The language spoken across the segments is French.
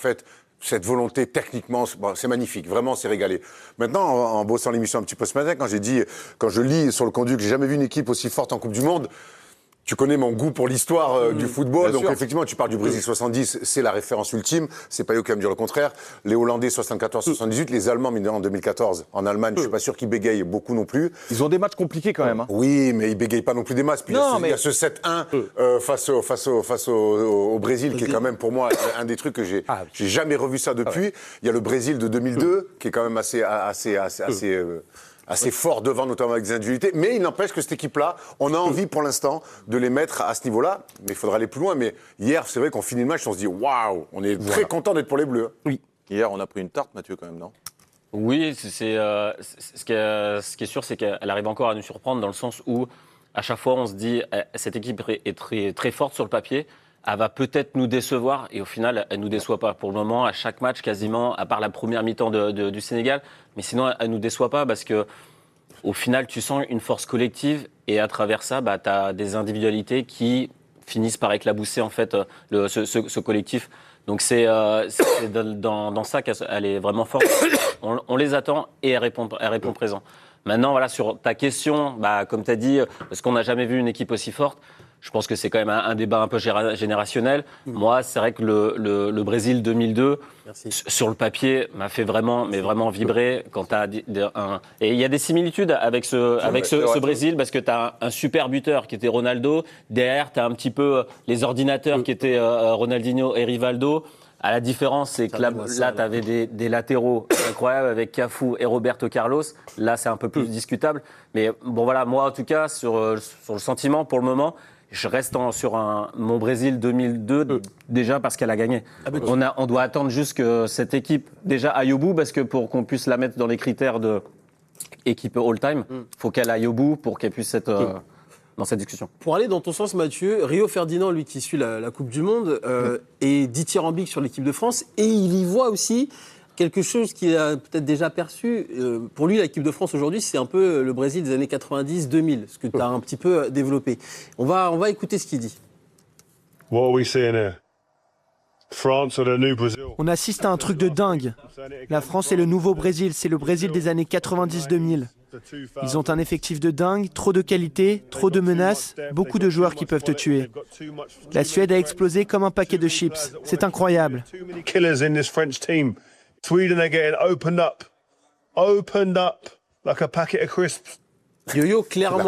fait, cette volonté, techniquement, c'est magnifique. Vraiment, c'est régalé. Maintenant, en bossant l'émission un petit peu ce matin, quand je lis sur le conduit que j'ai jamais vu une équipe aussi forte en Coupe du Monde, tu connais mon goût pour l'histoire du football. Donc, effectivement, tu parles du Brésil 70, c'est la référence ultime. C'est pas eux qui va me dire le contraire. Les Hollandais 74-78, les Allemands, en 2014. En Allemagne, je suis pas sûr qu'ils bégayent beaucoup non plus. Ils ont des matchs compliqués quand même. Hein. Oui, mais ils bégayent pas non plus des matchs. Puis il y a ce 7-1 face au Brésil, qui est quand même, pour moi, un des trucs que j'ai jamais revu ça depuis. Il y a le Brésil de 2002, qui est quand même assez fort devant, notamment avec des individualités. Mais il n'empêche que cette équipe-là, on a envie pour l'instant de les mettre à ce niveau-là. Mais il faudra aller plus loin. Mais hier, c'est vrai qu'on finit le match, on se dit waouh, on est très content d'être pour les Bleus. Oui. Hier, on a pris une tarte, Mathieu, quand même, non ? Oui, ce qui est sûr, c'est qu'elle arrive encore à nous surprendre dans le sens où, à chaque fois, on se dit cette équipe est très, très forte sur le papier. Elle va peut-être nous décevoir et au final, elle ne nous déçoit pas. Pour le moment, à chaque match, quasiment, à part la première mi-temps du Sénégal, mais sinon, elle ne nous déçoit pas parce que au final, tu sens une force collective et à travers ça, tu as des individualités qui finissent par éclabousser en fait, ce collectif. Donc c'est dans ça qu'elle est vraiment forte. On les attend et elle répond présent. Maintenant, voilà, sur ta question, comme tu as dit, est-ce qu'on n'a jamais vu une équipe aussi forte ? Je pense que c'est quand même un débat un peu générationnel. Moi, c'est vrai que le Brésil 2002, sur le papier, m'a fait vraiment vibrer. Et il y a des similitudes avec ce Brésil, parce que tu as un super buteur qui était Ronaldo. Derrière, tu as un petit peu les ordinateurs qui étaient Ronaldinho et Rivaldo. À la différence, c'est que là tu avais des latéraux incroyables avec Cafu et Roberto Carlos. Là, c'est un peu plus discutable. Mais bon, voilà, moi, en tout cas, sur le sentiment, pour le moment, je reste sur mon Brésil 2002, déjà parce qu'elle a gagné. On doit attendre juste que cette équipe, déjà, aille au bout, parce que pour qu'on puisse la mettre dans les critères de équipe all-time, il faut qu'elle aille au bout pour qu'elle puisse être dans cette discussion. Pour aller dans ton sens, Mathieu, Rio Ferdinand, lui qui suit la Coupe du Monde, est dithyrambique sur l'équipe de France, et il y voit aussi quelque chose qu'il a peut-être déjà perçu. Pour lui, l'équipe de France aujourd'hui, c'est un peu le Brésil des années 90-2000, ce que tu as un petit peu développé. On va écouter ce qu'il dit. On assiste à un truc de dingue. La France est le nouveau Brésil, c'est le Brésil des années 90-2000. Ils ont un effectif de dingue, trop de qualité, trop de menaces, beaucoup de joueurs qui peuvent te tuer. La Suède a explosé comme un paquet de chips. C'est incroyable. Sweden are getting opened up like a packet of crisps. Yo-Yo, clairement,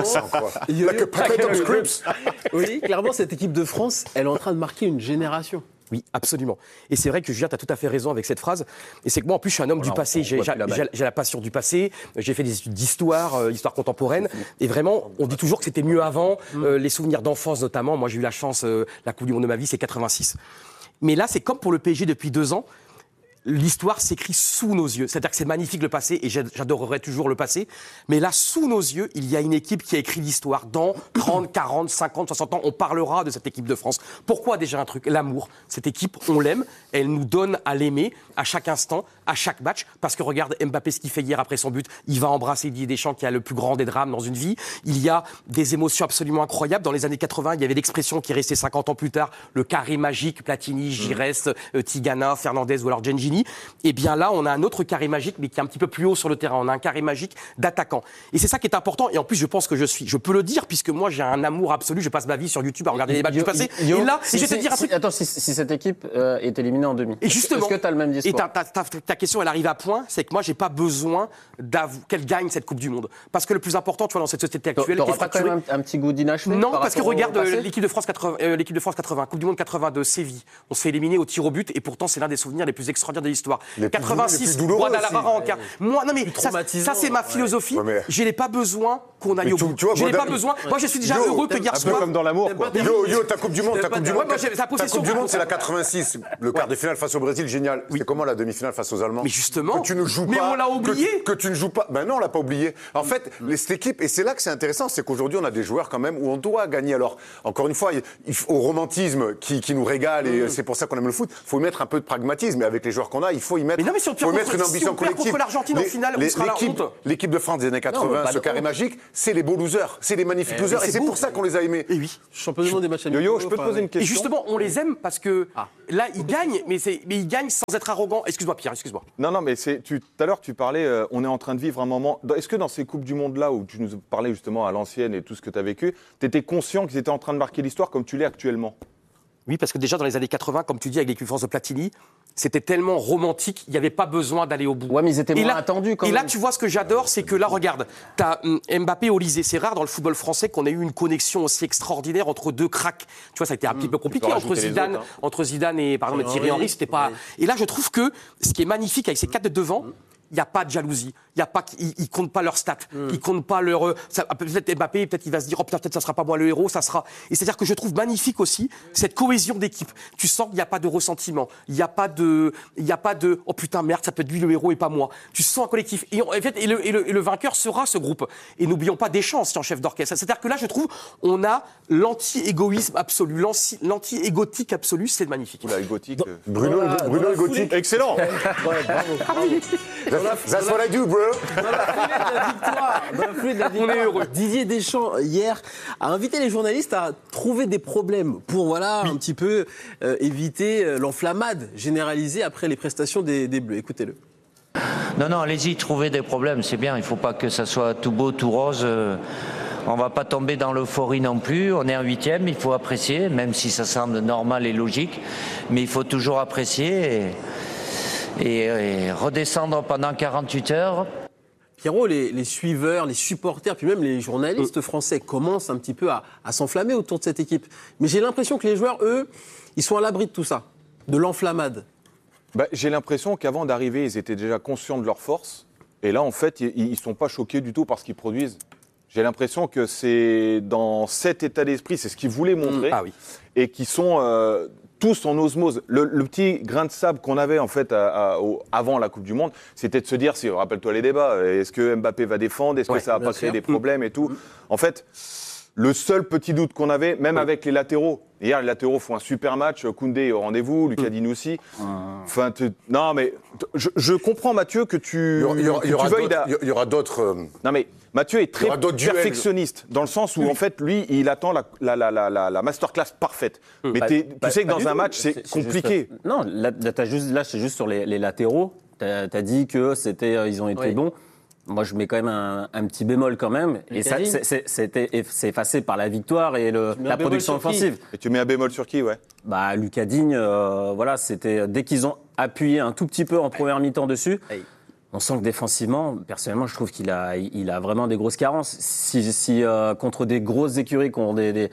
oui, clairement, cette équipe de France, elle est en train de marquer une génération. Oui, absolument. Et c'est vrai que Julien, tu as tout à fait raison avec cette phrase. Et c'est que moi, en plus, je suis un homme du passé. J'ai la passion du passé. J'ai fait des études d'histoire, histoire contemporaine. Et vraiment, on dit toujours que c'était mieux avant. Les souvenirs d'enfance, notamment. Moi, j'ai eu la chance, la Coupe du Monde de ma vie, c'est 86. Mais là, c'est comme pour le PSG depuis 2 ans. L'histoire s'écrit sous nos yeux. C'est-à-dire que c'est magnifique le passé, et j'adorerai toujours le passé. Mais là, sous nos yeux, il y a une équipe qui a écrit l'histoire. Dans 30, 40, 50, 60 ans, on parlera de cette équipe de France. Pourquoi déjà un truc ? L'amour. Cette équipe, on l'aime. Elle nous donne à l'aimer à chaque instant, à chaque match. Parce que regarde Mbappé, ce qu'il fait hier après son but. Il va embrasser Didier Deschamps, qui a le plus grand des drames dans une vie. Il y a des émotions absolument incroyables. Dans les années 80, il y avait l'expression qui est restée 50 ans plus tard. Le carré magique, Platini, Giresse, Tigana, Fernandez ou alors Gengini. Et bien là, on a un autre carré magique, mais qui est un petit peu plus haut sur le terrain. On a un carré magique d'attaquant. Et c'est ça qui est important. Et en plus, je pense que je peux le dire, puisque moi, j'ai un amour absolu. Je passe ma vie sur YouTube à regarder les matchs du passé. Et là, je vais te dire un truc. Attends, si cette équipe est éliminée en demi, et justement, est-ce que tu as le même discours ? Et ta question, elle arrive à point. C'est que moi, j'ai pas besoin qu'elle gagne cette Coupe du Monde. Parce que le plus important, tu vois, dans cette société actuelle. T'auras pas quand même un petit goût d'inachevé ? Non, parce que regarde l'équipe de France 80, Coupe du Monde 82, Séville. On se fait éliminer au tir au but, et pourtant, c'est l'un des souvenirs les plus extraordinaires de l'histoire. 86, Guadalajara. Moi, non, mais ça, c'est ma philosophie. Je n'ai pas besoin qu'on aille au bout. Je n'ai pas besoin. Moi, je suis déjà heureux que hier soir. Un peu comme dans l'amour, quoi. Ta Coupe du Monde, c'est la 86. Le quart de finale face au Brésil, génial. C'était comment la demi-finale face aux Allemands ? Mais justement. Que tu ne joues pas. Mais on l'a oublié. Que tu ne joues pas. Ben non, on l'a pas oublié. En fait, cette équipe, et c'est là que c'est intéressant, c'est qu'aujourd'hui, on a des joueurs quand même où on doit gagner. Alors, encore une fois, au romantisme qui nous régale, et c'est pour ça qu'on aime le foot, il faut mettre un peu de pragmatisme. Et avec les joueurs qu'on a, il faut y mettre, mais non, mais si on perd une ambition collective. Contre l'Argentine, en finale, on sera la honte. L'équipe de France des années 80, ce carré magique, c'est les beaux losers, c'est les magnifiques losers, et c'est pour ça qu'on les a aimés. Et oui. Champion du monde des matchs amicaux. Yo-Yo, je peux te poser une question. Et justement, on les aime parce que là, ils gagnent, mais ils gagnent sans être arrogants. Excuse-moi, Pierre, excuse-moi. Non, mais tout à l'heure, tu parlais, on est en train de vivre un moment. Est-ce que dans ces Coupes du Monde-là, où tu nous parlais justement à l'ancienne et tout ce que tu as vécu, tu étais conscient qu'ils étaient en train de marquer l'histoire comme tu l'es actuellement? Oui, parce que déjà dans les années 80, comme tu dis, avec l'équipe de France de Platini, c'était tellement romantique, il n'y avait pas besoin d'aller au bout. Ouais, mais ils étaient moins attendus quand même. Et là, tu vois, ce que j'adore, c'est que là, regarde, tu as Mbappé, Olysée. C'est rare dans le football français qu'on ait eu une connexion aussi extraordinaire entre deux cracks. Tu vois, ça a été un petit peu compliqué entre Zidane et, par exemple, Thierry Henry. C'était pas. Et là, je trouve que ce qui est magnifique avec ces quatre de devant, il n'y a pas de jalousie. Il y a pas, ils comptent pas leurs stats. Ils comptent pas leur. Peut-être Mbappé, peut-être qu'il va se dire, oh putain, peut-être ça sera pas moi le héros, ça sera. Et c'est-à-dire que je trouve magnifique aussi cette cohésion d'équipe. Tu sens qu'il n'y a pas de ressentiment. Il n'y a pas de, oh putain merde, ça peut être lui le héros et pas moi. Tu sens un collectif. Et en fait, le vainqueur sera ce groupe. Et n'oublions pas Deschamps en chef d'orchestre. C'est-à-dire que là, je trouve, on a l'anti-égoïsme absolu, l'anti-égotique absolu. C'est magnifique. Oula, égotique. Bruno égotique. Excellent. That's what I do, bro. Dans la foulée de la victoire, On est heureux. Didier Deschamps, hier, a invité les journalistes à trouver des problèmes pour, un petit peu éviter l'enflammade généralisée après les prestations des Bleus. Écoutez-le. Non, allez-y, trouvez des problèmes, c'est bien. Il ne faut pas que ça soit tout beau, tout rose. On ne va pas tomber dans l'euphorie non plus. On est en 8e, il faut apprécier, même si ça semble normal et logique. Mais il faut toujours apprécier et redescendre pendant 48 heures. Pierrot, les suiveurs, les supporters, puis même les journalistes français commencent un petit peu à s'enflammer autour de cette équipe. Mais j'ai l'impression que les joueurs, eux, ils sont à l'abri de tout ça, de l'enflammade. J'ai l'impression qu'avant d'arriver, ils étaient déjà conscients de leur force. Et là, en fait, ils ne sont pas choqués du tout par ce qu'ils produisent. J'ai l'impression que c'est dans cet état d'esprit, c'est ce qu'ils voulaient montrer. Et qui sont tous en osmose. Le petit grain de sable qu'on avait en fait avant la Coupe du Monde, c'était de se dire, rappelle-toi les débats, est-ce que Mbappé va défendre, est-ce que ça va pas créer des problèmes et tout. En fait, le seul petit doute qu'on avait, même avec les latéraux, hier les latéraux font un super match, Koundé est au rendez-vous, Lucas Digne aussi. Enfin, non mais je comprends Mathieu que tu il y aura d'autres. Non mais Mathieu est très perfectionniste dans le sens où en fait lui il attend la masterclass parfaite. Mais tu sais que dans un match c'est compliqué. Non, là c'est juste sur les latéraux. T'as dit que ils ont été bons. Moi, je mets quand même un petit bémol quand même. Et ça, c'est effacé par la victoire et la production offensive. Et tu mets un bémol sur qui, ouais? Lucas Digne, c'était dès qu'ils ont appuyé un tout petit peu en première mi-temps dessus. On sent que défensivement, personnellement, je trouve qu'il a vraiment des grosses carences. Si contre des grosses écuries qui ont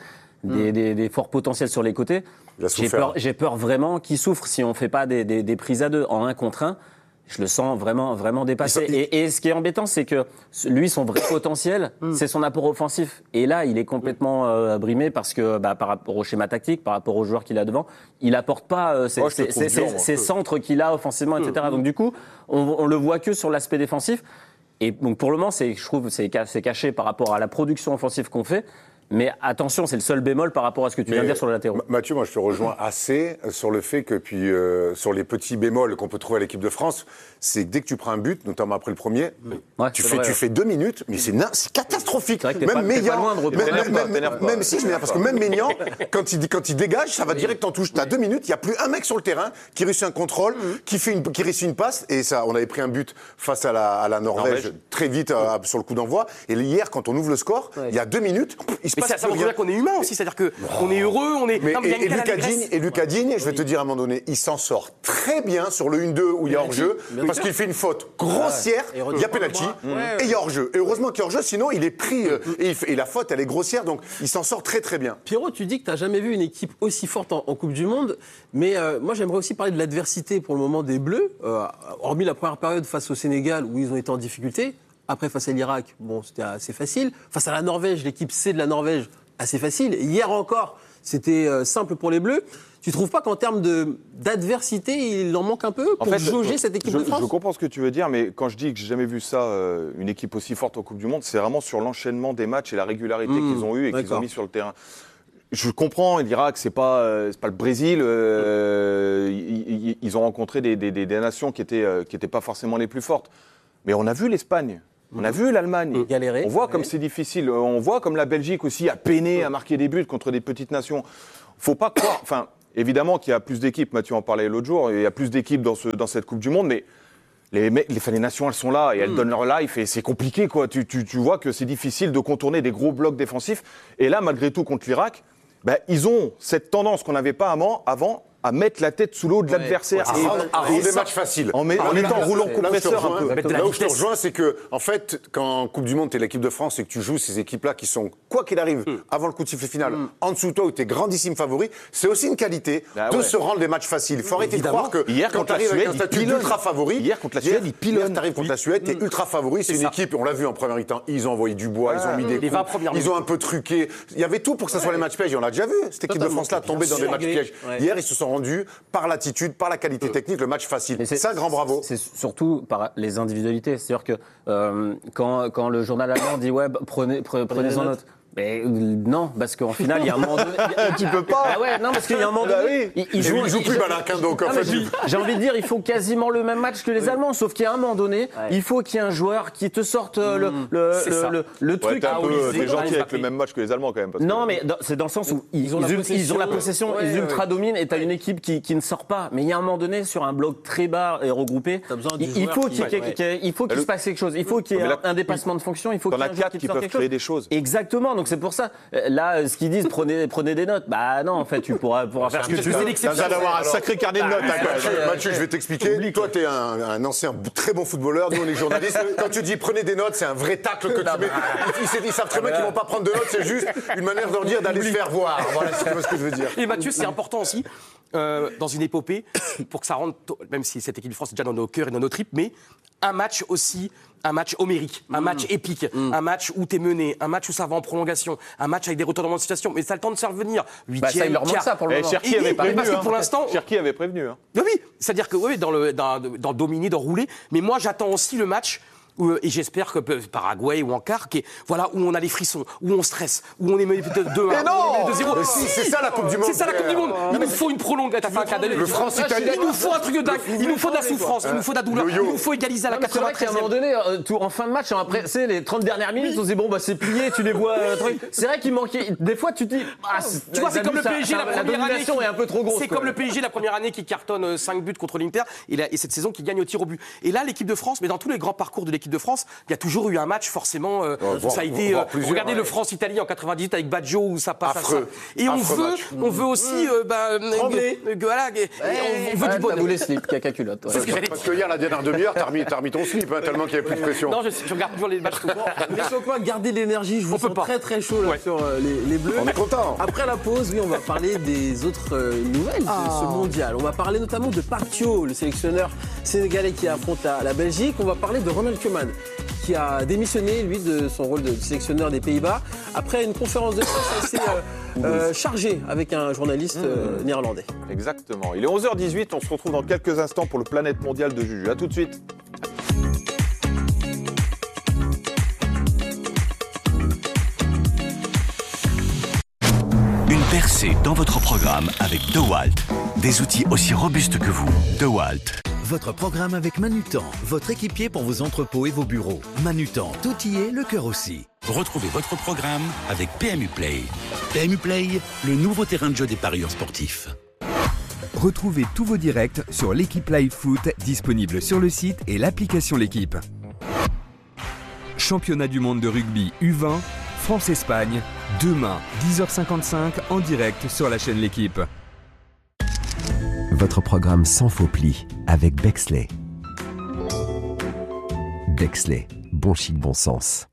des forts potentiels sur les côtés, j'ai peur vraiment qu'il souffre si on ne fait pas des prises à deux en 1 contre 1. Je le sens vraiment dépassé. Et ce qui est embêtant, c'est que lui, son vrai potentiel, c'est son apport offensif. Et là, il est complètement brimé parce que par rapport au schéma tactique, par rapport aux joueurs qu'il a devant, il apporte pas ces centres qu'il a offensivement, etc. Donc du coup, on le voit que sur l'aspect défensif. Et donc pour le moment, je trouve c'est caché par rapport à la production offensive qu'on fait. Mais attention, c'est le seul bémol par rapport à ce que tu viens de dire sur le latéraux. Mathieu, moi je te rejoins assez sur le fait que, sur les petits bémols qu'on peut trouver à l'équipe de France, c'est que dès que tu prends un but, notamment après le premier, tu fais 2 minutes, mais c'est catastrophique. Même Maignan, même si je m'énerve, parce que même Maignan, quand il dégage, ça va direct en touche. Tu as 2 minutes, il n'y a plus un mec sur le terrain qui réussit un contrôle, qui réussit une passe, et ça, on avait pris un but face à la Norvège très vite sur le coup d'envoi. Et hier, quand on ouvre le score, il y a 2 minutes, il se passe ça veut dire qu'on est humain aussi, c'est-à-dire qu'on est heureux, on est. Et Lucas Digne, je vais te dire à un moment donné, il s'en sort très bien sur le 1-2 où il y a hors-jeu, parce qu'il fait une faute grossière, il y a penalty, et il y a hors-jeu. Et heureusement qu'il y a hors-jeu, sinon il est pris, et la faute, elle est grossière, donc il s'en sort très très bien. Pierrot, tu dis que tu n'as jamais vu une équipe aussi forte en Coupe du Monde, mais moi j'aimerais aussi parler de l'adversité pour le moment des Bleus, hormis la première période face au Sénégal où ils ont été en difficulté. Après, face à l'Irak, c'était assez facile. Face à la Norvège, l'équipe C de la Norvège, assez facile. Hier encore, c'était simple pour les Bleus. Tu trouves pas qu'en termes d'adversité, il en manque un peu pour jauger cette équipe de France ? Je comprends ce que tu veux dire, mais quand je dis que j'ai jamais vu ça, une équipe aussi forte en Coupe du Monde, c'est vraiment sur l'enchaînement des matchs et la régularité qu'ils ont eue et qu'ils ont mis sur le terrain. je comprends, l'Irak, c'est pas le Brésil. Ils ont rencontré des nations qui étaient pas forcément les plus fortes. Mais on a vu l'Espagne. On a vu l'Allemagne. Galérer. On voit comme c'est difficile. On voit comme la Belgique aussi a peiné à marquer des buts contre des petites nations. Faut pas croire. Enfin, évidemment qu'il y a plus d'équipes. Mathieu en parlait l'autre jour. Il y a plus d'équipes dans cette Coupe du Monde, mais les nations, elles sont là et elles donnent leur life et c'est compliqué, quoi. Tu vois que c'est difficile de contourner des gros blocs défensifs. Et là, malgré tout, contre l'Irak, ils ont cette tendance qu'on n'avait pas avant à mettre la tête sous l'eau de l'adversaire. À rendre des matchs faciles. En étant roulant compresseur un peu. Là où je te rejoins, c'est que, en fait, quand en Coupe du Monde, t'es l'équipe de France et que tu joues ces équipes-là qui sont, quoi qu'il arrive, avant le coup de sifflet final, en dessous de toi, où t'es grandissime favori, c'est aussi une qualité de se rendre des matchs faciles. Il faut arrêter de croire que quand t'arrives avec un statut d'ultra favori, hier contre la Suède, ils pilonnent. Hier, t'arrives contre la Suède, t'es ultra favori, c'est une équipe, on l'a vu en première mi-temps, ils ont envoyé du bois, ils ont mis des coups, ils ont un peu truqué. Il y avait tout pour que ça soit les matchs pièges, on l'a déjà vu. Cette équipe de France-là tomber dans des matchs pièges. Hier, ils se sont rendus par l'attitude, par la qualité technique, le match facile. C'est un grand bravo. C'est surtout par les individualités. C'est-à-dire que quand le journal allemand dit prenez-en note. Mais non, parce qu'en final, il y a un moment donné. Tu peux pas. Ah ouais, non, parce qu'il y a un moment donné. Il joue plus Balakin, donc en fait. J'ai envie de dire, il faut quasiment le même match que les Allemands, sauf qu'il y a un moment donné, il faut qu'il y ait un joueur qui te sorte le truc. T'es gentil avec le même match que les Allemands quand même. Non, mais c'est dans le sens où ils ont la possession, ils ultra-dominent et t'as une équipe qui ne sort pas. Mais il y a un moment donné, sur un bloc très bas et regroupé, il faut qu'il se passe quelque chose. Il faut qu'il y ait un dépassement de fonction. Il faut qu'il y ait un joueur qui peuvent créer des choses. Exactement. Donc c'est pour ça. Là, ce qu'ils disent, prenez des notes. Bah non, en fait, tu pourras faire ce que tu veux. Tu as d'avoir un sacré carnet de notes. Mathieu, je vais t'expliquer. Toi, t'es un ancien très bon footballeur. Nous, on est journalistes. Quand tu dis prenez des notes, c'est un vrai tacle que tu mets. Ils savent très bien qu'ils vont pas prendre de notes. C'est juste une manière de leur dire d'aller se faire voir. Voilà, c'est ce que je veux dire. Et Mathieu, c'est important aussi, dans une épopée, pour que ça rentre, même si cette équipe de France est déjà dans nos cœurs et dans nos tripes, mais un match aussi, un match homérique, un match épique, un match où t'es mené, un match où ça va en prolongation, un match avec des retournements de situation, mais ça a le temps de se revenir. 8e, ça, il leur manque ça pour le moment. Cherki avait prévenu. Parce que pour l'instant, Cherki avait prévenu. Oui, c'est-à-dire que dans dominer, dans rouler, mais moi j'attends aussi le match. Et j'espère que Paraguay ou en quart, où on a les frissons, où on stresse, où on est mené 2-1, 2-0. C'est ça la Coupe du Monde. C'est ça la Coupe du Monde. Il nous faut une prolongation. Le France-Italie. Il nous faut un truc de dingue. Il nous faut de la souffrance. Il nous faut de la douleur. Il nous faut égaliser à la 93e. C'est vrai qu'à un moment donné, en fin de match, après, c'est les 30 dernières minutes, on se dit bon, c'est plié, tu les vois. C'est vrai qu'il manquait. Des fois, tu te dis. Tu vois, c'est comme le PSG la première année. Est un peu trop grosse. C'est comme le PSG la première année qui cartonne 5 buts contre l'Inter et cette saison qui gagne au tir au but. Et là, l'équipe de France, mais dans tous les grands parcours de l'équipe de France, il y a toujours eu un match forcément où ça a été regardez le France-Italie en 98 avec Baggio où ça passe à ça. Et on veut aussi on veut du bonheur. Vous les slips, caca culotte. C'est ce que j'allais dire. Parce que hier la dernière demi-heure t'as remis ton slip tellement qu'il n'y avait plus de pression. Non, je regarde toujours les matchs tout le temps. Mais sur quoi garder l'énergie, je vous sens très très chaud là sur les Bleus. On est content. Après la pause, oui, on va parler des autres nouvelles de ce mondial. On va parler notamment de Pape Thiaw, le sélectionneur sénégalais qui affronte la Belgique. On va parler de Ronald Koeman, qui a démissionné, lui, de son rôle de sélectionneur des Pays-Bas, après une conférence de presse assez chargée avec un journaliste néerlandais. Exactement. Il est 11h18, on se retrouve dans quelques instants pour le Planète Mondial de Juju. A tout de suite. Une percée dans votre programme avec DeWalt. Des outils aussi robustes que vous. DeWalt. Votre programme avec Manutan, votre équipier pour vos entrepôts et vos bureaux. Manutan, tout y est, le cœur aussi. Retrouvez votre programme avec PMU Play. PMU Play, le nouveau terrain de jeu des parieurs sportifs. Retrouvez tous vos directs sur l'équipe Live Foot, disponible sur le site et l'application L'équipe. Championnat du monde de rugby U20, France-Espagne, demain, 10h55 en direct sur la chaîne L'équipe. Votre programme sans faux plis avec Bexley. Bexley, bon chic, bon sens.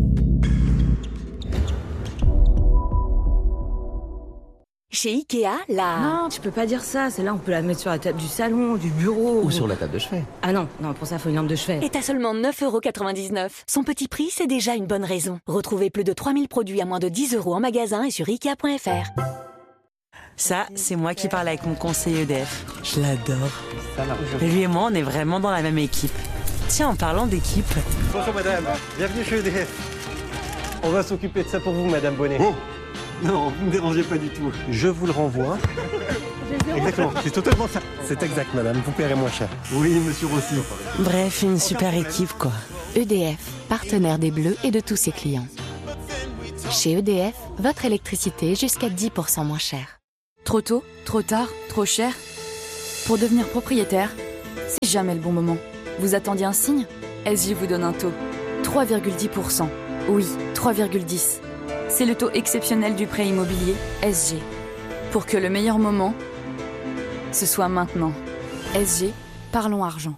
Chez Ikea, là... Non, tu peux pas dire ça. Celle-là, on peut la mettre sur la table du salon, du bureau... Ou sur la table de chevet. Ah non, pour ça, il faut une lampe de chevet. Et t'as seulement 9,99 €. Son petit prix, c'est déjà une bonne raison. Retrouvez plus de 3000 produits à moins de 10 € en magasin et sur Ikea.fr. Ça, c'est moi qui parle avec mon conseiller EDF. Je l'adore. Lui et moi, on est vraiment dans la même équipe. Tiens, en parlant d'équipe... Bonjour madame, bienvenue chez EDF. On va s'occuper de ça pour vous, madame Bonnet. Oh, Non, vous ne me dérangez pas du tout. Je vous le renvoie. Exactement, c'est totalement ça. C'est exact, madame, vous paierez moins cher. Oui, monsieur Rossi. Bref, une super équipe, quoi. EDF, partenaire des Bleus et de tous ses clients. Chez EDF, votre électricité est jusqu'à 10% moins chère. Trop tôt, trop tard, trop cher. Pour devenir propriétaire, c'est jamais le bon moment. Vous attendiez un signe ? SG vous donne un taux. 3,10%. Oui, 3,10. C'est le taux exceptionnel du prêt immobilier SG. Pour que le meilleur moment, ce soit maintenant. SG, parlons argent.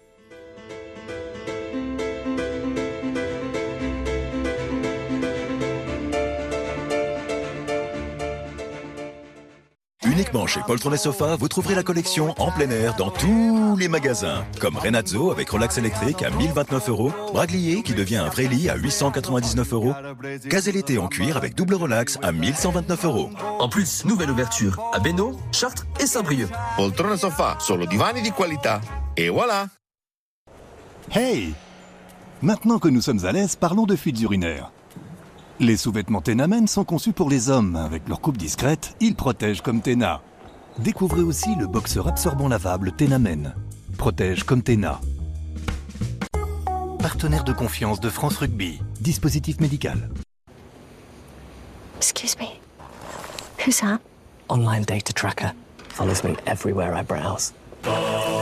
Uniquement chez Poltron et Sofa, vous trouverez la collection en plein air dans tous les magasins. Comme Renazzo avec relax électrique à 1029 €, Braglier qui devient un vrai lit à 899 €, Gazelle-été en cuir avec double relax à 1129 €. En plus, nouvelle ouverture à Bénaud, Chartres et Saint-Brieuc. Poltron e Sofa, solo divani di qualità. Et voilà. Hey! Maintenant que nous sommes à l'aise, parlons de fuites urinaires. Les sous-vêtements Tena Men sont conçus pour les hommes. Avec leur coupe discrète, ils protègent comme Tena. Découvrez aussi le boxeur absorbant lavable Tena Men. Protège comme Tena. Partenaire de confiance de France Rugby. Dispositif médical. Excuse me. Who's that? Online data tracker. Follows me everywhere I browse.